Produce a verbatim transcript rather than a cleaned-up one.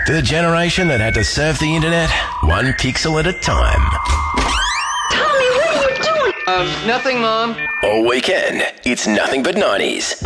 The generation that had to surf the internet one pixel at a time. Tommy, what are you doing? Um, nothing, Mom. All weekend, it's nothing but nineties.